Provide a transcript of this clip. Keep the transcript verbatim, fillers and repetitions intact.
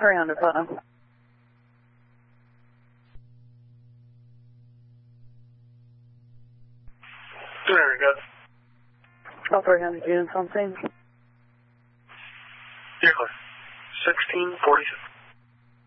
three hundred Putnam. three hundred, good. All three hundred units on scene. You're clear. sixteen forty-seven.